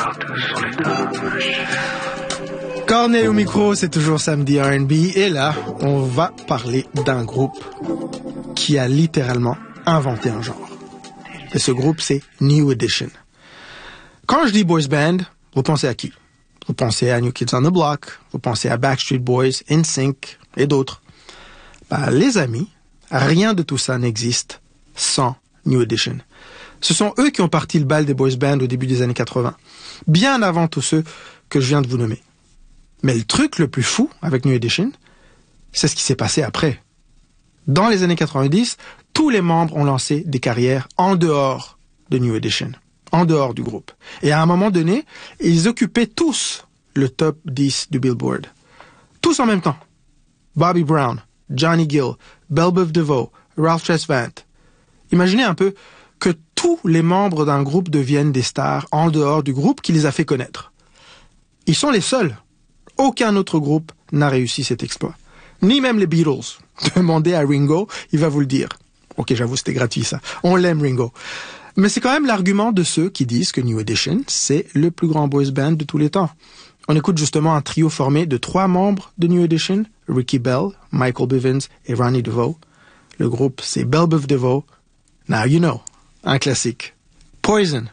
Corneille au micro, c'est toujours samedi R&B. Et là, on va parler d'un groupe qui a littéralement inventé un genre. Et ce groupe, c'est New Edition. Quand je dis boys band, vous pensez à qui? Vous pensez à New Kids on the Block, vous pensez à Backstreet Boys, NSYNC et d'autres. Les amis, rien de tout ça n'existe sans New Edition. Ce sont eux qui ont parti le bal des boys bands au début des années 80, bien avant tous ceux que je viens de vous nommer. Mais le truc le plus fou avec New Edition, c'est ce qui s'est passé après. Dans les années 90, tous les membres ont lancé des carrières en dehors de New Edition, en dehors du groupe. Et à un moment donné, ils occupaient tous le top 10 du Billboard. Tous en même temps. Bobby Brown, Johnny Gill, Belle Biv DeVoe, Ralph Tresvant. Imaginez un peu que tous les membres d'un groupe deviennent des stars en dehors du groupe qui les a fait connaître. Ils sont les seuls. Aucun autre groupe n'a réussi cet exploit. Ni même les Beatles. Demandez à Ringo, il va vous le dire. Ok, j'avoue, c'était gratuit ça. On l'aime, Ringo. Mais c'est quand même l'argument de ceux qui disent que New Edition, c'est le plus grand boys band de tous les temps. On écoute justement un trio formé de 3 membres de New Edition, Ricky Bell, Michael Bivins et Ronnie DeVoe. Le groupe, c'est Belle Biv DeVoe. Now you know, un classique. Poison.